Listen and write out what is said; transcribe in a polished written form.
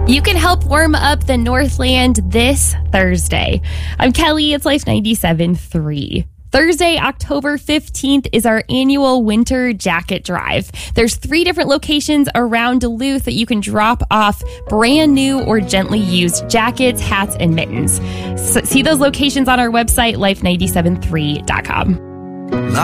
You can help warm up the Northland this Thursday. I'm Kelly. It's Life 97.3. Thursday, October 15th is our annual winter jacket drive. There's 3 different locations around Duluth that you can drop off brand new or gently used jackets, hats, and mittens. So see those locations on our website, life973.com.